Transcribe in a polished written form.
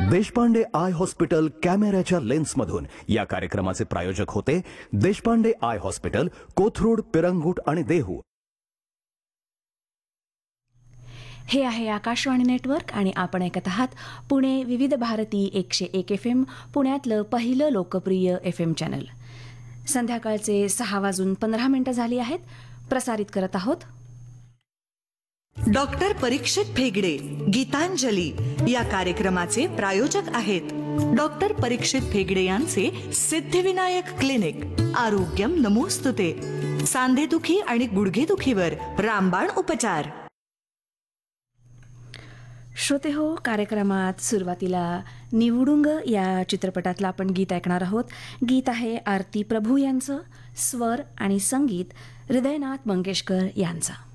Deshpande I hospital कॅमेऱ्याच्या लेन्समधून या कार्यक्रमाचे प्रायोजक होते देशपांडे आय हॉस्पिटल, कोथरूड, पिरंगुट आणि देहू. हे आहे आकाशवाणी नेटवर्क आणि आपण ऐकत आहात पुणे विविध भारती 101 FM, पुण्यातलं पहिलं लोकप्रिय FM चॅनल. संध्याकाळचे 6:15 झाली आहेत. प्रसारित करत आहोत डॉक्टर परीक्षित भेगडे गीतांजली या कार्यक्रमाचे प्रायोजक आहेत. डॉक्टर परीक्षित भेगडे यांचे सिद्धिविनायक क्लिनिक, आरोग्यम नमोस्तुते. सांधेदुखी आणि गुडघेदुखीवर रामबाण उपचार. श्रोते हो, कार्यक्रमात सुरुवातीला निवडुंग या चित्रपटातलं आपण गीत ऐकणार आहोत. गीत आहे आरती प्रभू यांचं, स्वर आणि संगीत हृदयनाथ मंगेशकर यांचं.